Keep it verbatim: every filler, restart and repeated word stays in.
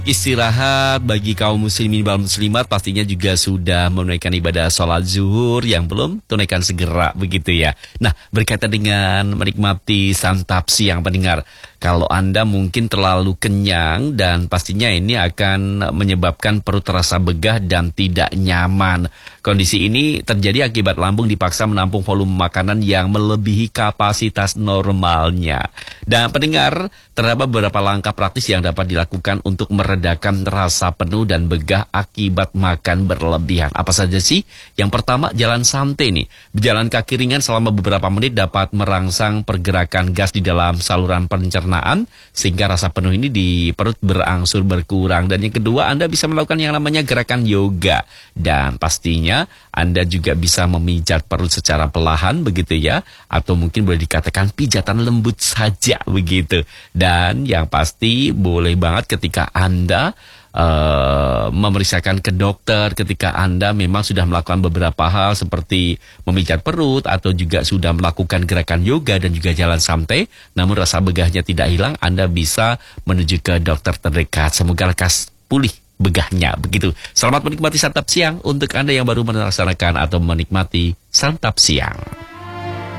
Istirahat bagi kaum muslimin dan muslimat pastinya juga sudah menunaikan ibadah sholat zuhur, yang belum tunaikan segera begitu ya. Nah, berkaitan dengan menikmati santap siang pendengar, kalau Anda mungkin terlalu kenyang dan pastinya ini akan menyebabkan perut terasa begah dan tidak nyaman. Kondisi ini terjadi akibat lambung dipaksa menampung volume makanan yang melebihi kapasitas normalnya. Dan pendengar, terdapat beberapa langkah praktis yang dapat dilakukan untuk meredakan rasa penuh dan begah akibat makan berlebihan. Apa saja sih? Yang pertama, jalan santai nih. Berjalan kaki ringan selama beberapa menit dapat merangsang pergerakan gas di dalam saluran pencernaan, sehingga rasa penuh ini di perut berangsur berkurang. Dan yang kedua, Anda bisa melakukan yang namanya gerakan yoga. Dan pastinya Anda juga bisa memijat perut secara perlahan begitu ya, atau mungkin boleh dikatakan pijatan lembut saja begitu. Dan yang pasti boleh banget ketika Anda uh, memeriksakan ke dokter, ketika Anda memang sudah melakukan beberapa hal seperti memijat perut atau juga sudah melakukan gerakan yoga dan juga jalan santai, namun rasa begahnya tidak hilang, Anda bisa menuju ke dokter terdekat. Semoga lekas pulih begahnya begitu. Selamat menikmati santap siang untuk Anda yang baru melaksanakan atau menikmati santap siang.